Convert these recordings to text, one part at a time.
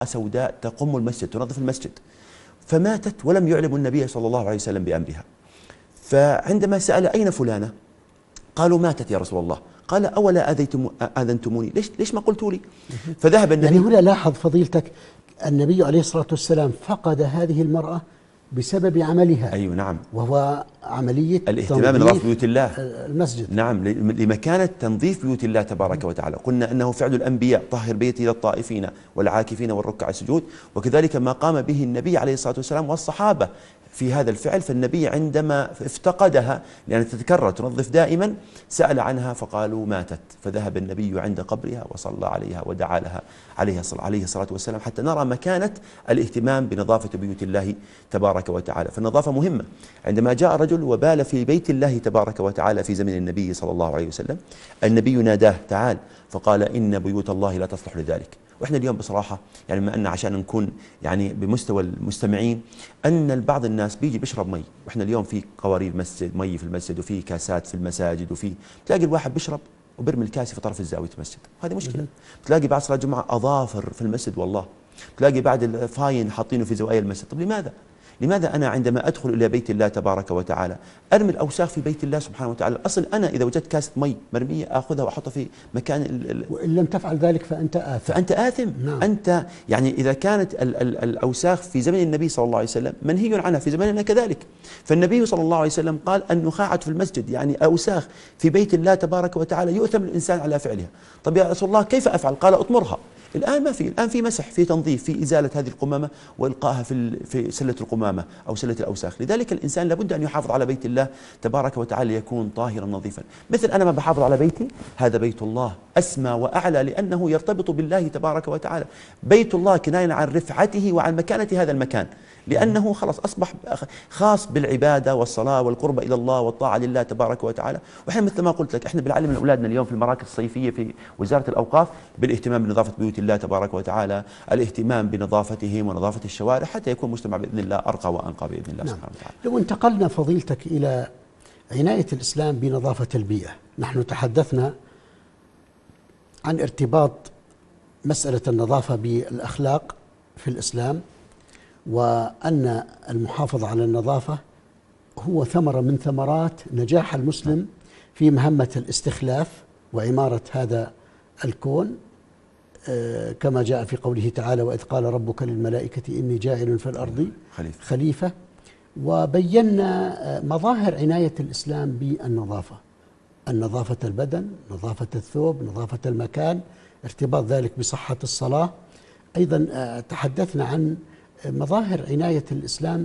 سوداء تقم المسجد تنظف المسجد، فماتت ولم يعلم النبي صلى الله عليه وسلم بأمرها. فعندما سأل أين فلانة؟ قالوا ماتت يا رسول الله. قال أولا آذنتموني؟ ليش ما قلتوا لي؟ فذهب النبي. يعني هنا لاحظ فضيلتك النبي عليه الصلاة والسلام فقد هذه المرأة بسبب عملها. أيوة نعم، وهو عملية الاهتمام بنظافة بيوت الله المسجد. نعم، لمكانة تنظيف بيوت الله تبارك وتعالى. قلنا أنه فعل الأنبياء، طهر بيتي للطائفين والعاكفين والركع السجود، وكذلك ما قام به النبي عليه الصلاة والسلام والصحابة في هذا الفعل. فالنبي عندما افتقدها لأن تتكرر تنظف دائما سأل عنها فقالوا ماتت، فذهب النبي عند قبرها وصلى عليها ودعا لها عليه الصلاة والسلام، حتى نرى مكانة الاهتمام بنظافة بيوت الله تبارك وتعالى. فالنظافة مهمة. عندما جاء رجل وبال في بيت الله تبارك وتعالى في زمن النبي صلى الله عليه وسلم، النبي ناداه تعال، فقال إن بيوت الله لا تصلح لذلك. وإحنا اليوم بصراحة يعني ما أن عشان نكون يعني بمستوى المستمعين، أن بعض الناس بيجي بيشرب مي، وإحنا اليوم في قوارير مسجد مي في المسجد وفي كاسات في المساجد، وفي تلاقي الواحد بيشرب وبرمي الكاسة في طرف الزاوية المسجد، وهذه مشكلة. تلاقي بعد صلاة الجمعة أظافر في المسجد، والله تلاقي بعد الفاين حاطينه في زوايا المسجد. طب لماذا أنا عندما أدخل إلى بيت الله تبارك وتعالى أرمي الأوساخ في بيت الله سبحانه وتعالى؟ الأصل أنا إذا وجدت كاسة مي مرمية أخذها وأحطها في مكان وإن لم تفعل ذلك فأنت آثم. نعم. أنت يعني إذا كانت الأوساخ في زمن النبي صلى الله عليه وسلم منهي عنها في زمننا كذلك. فالنبي صلى الله عليه وسلم قال النخاعة في المسجد، يعني أوساخ في بيت الله تبارك وتعالى يؤثم الإنسان على فعلها. طب يا رسول الله كيف أفعل؟ قال أطمرها. الآن ما في، الآن في مسح، في تنظيف، في إزالة هذه القمامة وإلقائها في سلة القمامة أو سلة الأوساخ. لذلك الإنسان لابد أن يحافظ على بيت الله تبارك وتعالى ليكون طاهرا نظيفا. مثل أنا ما بحافظ على بيتي، هذا بيت الله أسمى وأعلى لأنه يرتبط بالله تبارك وتعالى. بيت الله كناية عن رفعته وعن مكانة هذا المكان، لأنه خلاص أصبح خاص بالعبادة والصلاة والقرب إلى الله والطاعة لله تبارك وتعالى. وإحنا مثل ما قلت لك إحنا بنعلم من أولادنا اليوم في المراكز الصيفية في وزارة الأوقاف بالاهتمام بنظافة بيوت الله تبارك وتعالى، الاهتمام بنظافتهم ونظافة الشوارع، حتى يكون مجتمع بإذن الله أرقى وأنقى بإذن الله سبحانه وتعالى. لو انتقلنا فضيلتك إلى عناية الإسلام بنظافة البيئة، نحن تحدثنا عن ارتباط مسألة النظافة بالأخلاق في الإسلام، وأن المحافظة على النظافة هو ثمرة من ثمرات نجاح المسلم في مهمة الاستخلاف وعمارة هذا الكون، كما جاء في قوله تعالى وإذ قال ربك للملائكة إني جاعل في الأرض خليفة. وبينا مظاهر عناية الإسلام بالنظافة، النظافة البدن، نظافة الثوب، نظافة المكان، ارتباط ذلك بصحة الصلاة. أيضا تحدثنا عن مظاهر عناية الإسلام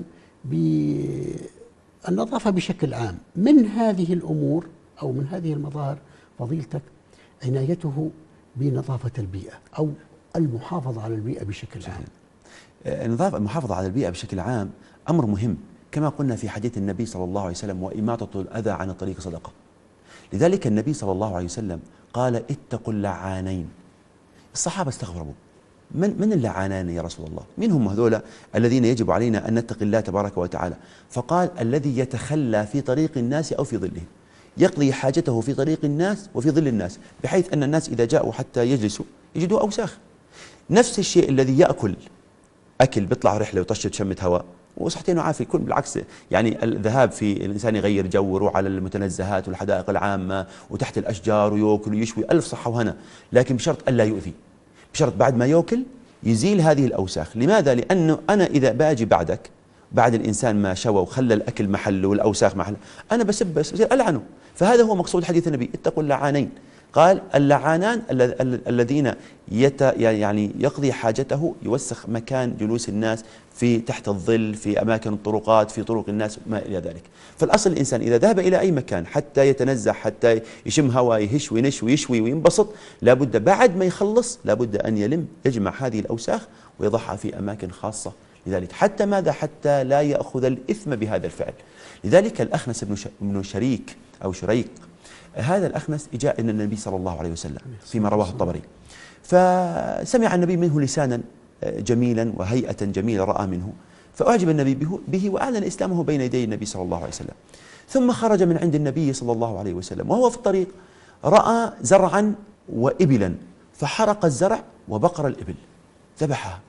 بالنظافة بشكل عام. من هذه الأمور أو من هذه المظاهر فضيلتك عنايته بنظافة البيئة أو المحافظة على البيئة بشكل عام. المحافظة على البيئة بشكل عام أمر مهم، كما قلنا في حديث النبي صلى الله عليه وسلم وإماطة الأذى عن الطريق صدقة. لذلك النبي صلى الله عليه وسلم قال اتقوا اللعانين. الصحابة استغربوا، من اللعانان يا رسول الله؟ من هم هذولا الذين يجب علينا أن نتقي الله تبارك وتعالى؟ فقال الذي يتخلى في طريق الناس أو في ظلهم، يقضي حاجته في طريق الناس وفي ظل الناس، بحيث أن الناس إذا جاءوا حتى يجلسوا يجدوا أوساخ. نفس الشيء الذي يأكل أكل بيطلع رحلة وطشة شمة هواء وصحتين وعافية، يكون بالعكس يعني الذهاب في الإنسان يغير جو ويروح على المتنزهات والحدائق العامة وتحت الأشجار ويأكل ويشوي ألف صحة وهنا، لكن بشرط ألا يؤذي، بشرط بعد ما يأكل يزيل هذه الأوساخ. لماذا؟ لأنه أنا إذا باجي بعدك بعد الإنسان ما شوى وخلى الأكل محله والأوساخ محله، أنا بصير ألعنه. فهذا هو مقصود حديث النبي اتقوا اللعانين. قال اللعانان الذين يعني يقضي حاجته يوسخ مكان جلوس الناس في تحت الظل في أماكن الطرقات في طرق الناس ما إلى ذلك. فالأصل الإنسان إذا ذهب إلى أي مكان حتى يتنزه حتى يشم هواء يهش وينش ويشوي وينبسط، لابد بعد ما يخلص لابد أن يجمع هذه الأوساخ ويضعها في أماكن خاصة لذلك، حتى ماذا؟ حتى لا يأخذ الإثم بهذا الفعل. لذلك الأخنس بن شريك أو شريق، هذا الأخنس جاء إلى النبي صلى الله عليه وسلم فيما رواه الطبري، فسمع النبي منه لسانا جميلا وهيئة جميلة رأى منه، فأعجب النبي به وأعلن إسلامه بين يدي النبي صلى الله عليه وسلم. ثم خرج من عند النبي صلى الله عليه وسلم وهو في الطريق رأى زرعا وإبلا، فحرق الزرع وبقر الإبل ذبحها.